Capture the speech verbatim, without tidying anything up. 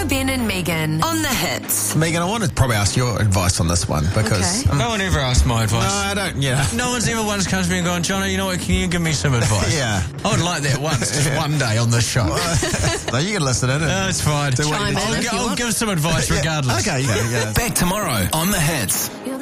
Jono, Ben and Megan on The Hits. Megan, I want to probably ask your advice on this one because... Okay. um, No one ever asked my advice. no, I don't, yeah. No one's ever once come to me and gone, Jono, you know what, can you give me some advice? Yeah. I would like that once, just one day on this show. No, you can listen in. And No, it's fine. do what Chime you in I'll, if g- you I'll want. give some advice Yeah, regardless. Okay, yeah, yeah. Back tomorrow on The Hits.